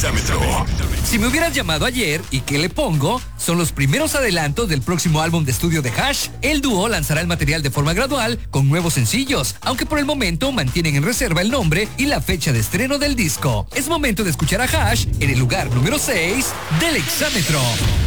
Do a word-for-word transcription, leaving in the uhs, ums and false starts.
Exámetro. Si me hubieras llamado ayer y qué le pongo, son los primeros adelantos del próximo álbum de estudio de Hash. El dúo lanzará el material de forma gradual con nuevos sencillos, aunque por el momento mantienen en reserva el nombre y la fecha de estreno del disco. Es momento de escuchar a Hash en el lugar número seis del Exámetro.